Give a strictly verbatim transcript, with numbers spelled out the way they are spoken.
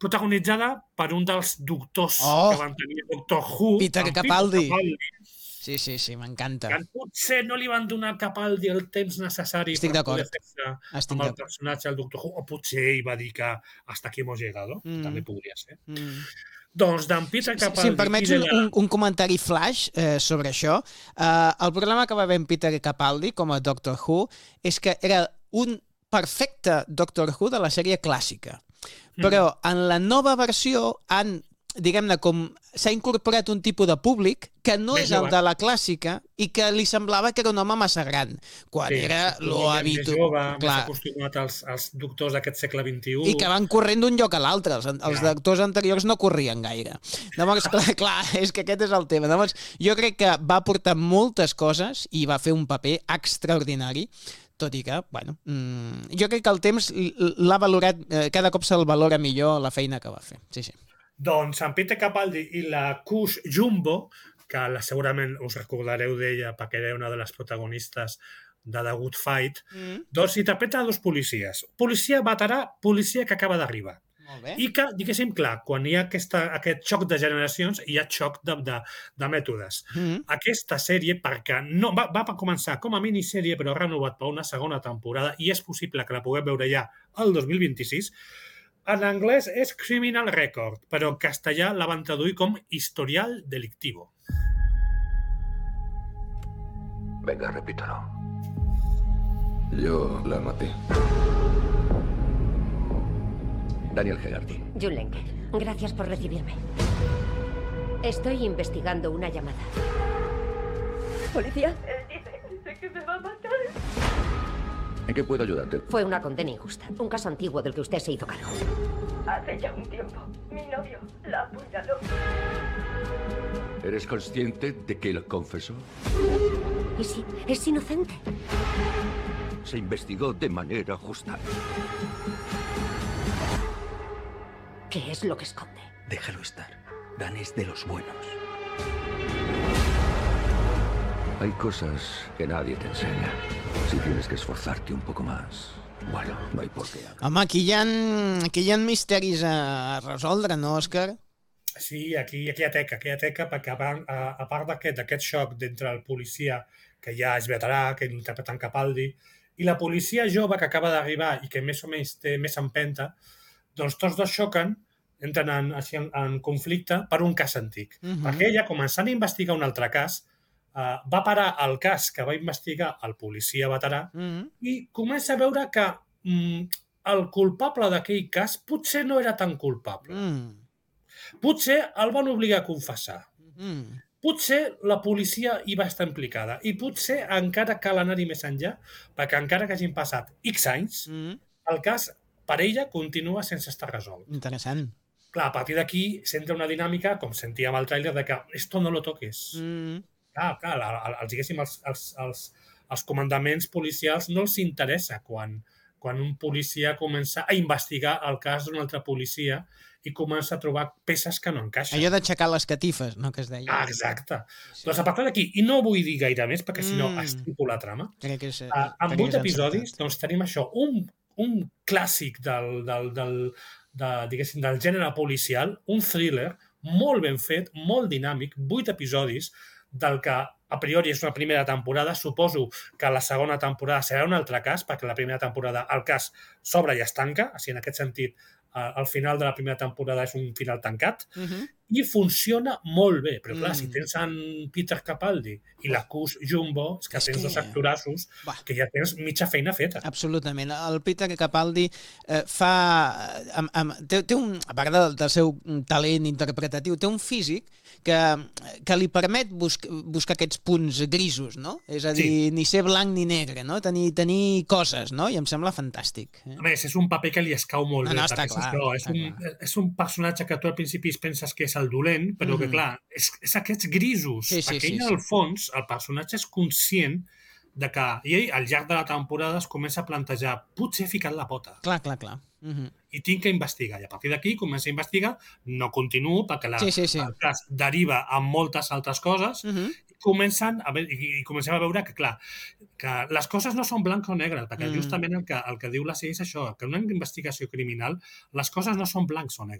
protagonitzada per un dels doctors Oh! que van tenir Doctor Who, Peter en Capaldi. Capaldi, Sí, sí, sí, m'encanta. que potser no li van donar a Capaldi el temps necessari Estic per d'acord. poder fer-se Estic amb el d'acord. personatge del Doctor Who, o potser ell va dir que hasta aquí hemos llegado, que Mm. també podria ser. Mm. Doncs d'en Peter Si, si em Capaldi permets i de un, la... un, un comentari flash eh, sobre això, eh, el problema que va haver en Peter Capaldi com a Doctor Who és que era un perfecte Doctor Who de la sèrie clàssica. Però en la nova versió han, diguem-ne, com s'ha incorporat un tipus de públic que no Més és el jove. de la clàssica i que li semblava que era un home massa gran, quan Sí, era és lo totalment més habitual. jove, més Clar. acostumat als, als doctors d'aquest segle vint-i-u. I que van corrent d'un lloc a l'altre. Els, els Clar. doctors anteriors no corrien gaire. Llavors, clar, clar, és que aquest és el tema. Llavors, jo crec que va aportar moltes coses i va fer un paper extraordinari, tot i que, bueno, mmm, jo crec que el temps l'ha valorat, eh, cada cop se'l valora millor la feina que va fer. Sí, sí. Doncs en Peter Capaldi i la Cush Jumbo, que la, segurament us recordareu d'ella perquè era una de les protagonistes de The Good Fight, Mm. doncs interpreta dos policies. Policia veterà, policia que acaba d'arribar. Molt bé. I que, diguéssim, clar, quan hi ha aquesta, aquest xoc de generacions, hi ha xoc de, de, de mètodes. Mm. Aquesta sèrie, perquè no, va, va començar com a minissèrie, però renovat per una segona temporada, i és possible que la puguem veure ja el dos mil vint-i-sis, en anglès és Criminal Record, però en castellà la van traduir com Historial Delictivo. Venga, repítalo. Yo la maté. Daniel Hegarty. June Lenker, gracias por recibirme. Estoy investigando una llamada. ¿Policía? Él dice, dice que me va a matar. ¿En qué puedo ayudarte? Fue una condena injusta. Un caso antiguo del que usted se hizo cargo. Hace ya un tiempo, mi novio la apuñaló. ¿Eres consciente de que lo confesó? ¿Y si es inocente? Se investigó de manera justa. ¿Qué es lo que esconde? Déjalo estar. Dan es de los buenos. Hay cosas que nadie te enseña. Si tienes que esforzarte un poco más, bueno, no hay por qué. Home, aquí hi ha, aquí hi ha misteris a resoldre, no, Òscar? Sí, aquí, aquí hi ha teca, aquí hi ha teca, perquè a, part- a, a part d'aquest d'aquest xoc d'entre el policia, que ja és veterà, que interpreta en Capaldi, i la policia jove que acaba d'arribar i que més o menys té més empenta, doncs tots dos xoquen, entren en, així en, en conflicte per un cas antic. Mhm. Perquè ella, començant a investigar un altre cas, eh, va parar el cas que va investigar el policia veterà Mm. i comença a veure que mm, el culpable d'aquell cas potser no era tan culpable. Mm. Potser el van obligar a confessar. Mm. Potser la policia hi va estar implicada i potser encara cal anar-hi més enllà perquè encara que hagin passat X anys, Mm. el cas per ella continua sense estar resolt. Interessant. Clar, a partir d'aquí s'entra una dinàmica, com sentíem al tràiler, de que esto no lo toques. Mm. Clar, clar, la- la- els, diguéssim, els, els, els, els comandaments policials no els interessa quan, quan un policia comença a investigar el cas d'un altre policia i comença a trobar peces que no encaixen. Allò d'aixecar les catifes, no?, que es deia. Ah, exacte. Sí. Doncs a partir d'aquí, i no vull dir gaire més, perquè si no Mm. estripo la trama, Crec que és, uh, en crec vuit que és episodis encertat. doncs tenim això, un, un clàssic del, del, del, de, diguéssim, del gènere policial, un thriller molt ben fet, molt dinàmic, vuit episodis, del que a priori és una primera temporada. Suposo que la segona temporada serà un altre cas, perquè la primera temporada el cas s'obre i es tanca, així en aquest sentit eh, el final de la primera temporada és un final tancat, Mhm. i funciona molt bé, però clar, Mm. si tens en Peter Capaldi i la Cush Jumbo, és que És tens que- dos actorassos Va. que ja tens mitja feina feta. Absolutament. El Peter Capaldi eh, fa... Eh, amb, amb, té, té un, a part del, del seu talent interpretatiu, té un físic que, que li permet busc, buscar aquests punts grisos, no? És a dir, Sí. ni ser blanc ni negre, no? Tenir, tenir coses, no? I em sembla fantàstic. Eh? A més, és un paper que li escau molt No, bé. no, està perquè és clar, això, és, està un, clar. és un personatge que tu al principi penses que és el dolent, però que, Mhm. clar, és, és aquests grisos. Sí, sí, perquè sí, ell, sí. al fons, el personatge és conscient de que, i ell, al llarg de la temporada, es comença a plantejar, potser he ficat la pota Clar, clar, clar. Mhm. i tinc que investigar. I a partir d'aquí comença a investigar, no continuo, perquè la, Sí, sí, sí. el cas deriva en moltes altres coses, Mhm. i comencen a veure, i, i comencem a veure que, clar, que les coses no són blanc o negre, perquè Mm. justament el que, el que diu la sèrie és això, que en una investigació criminal les coses no són blancs o negres.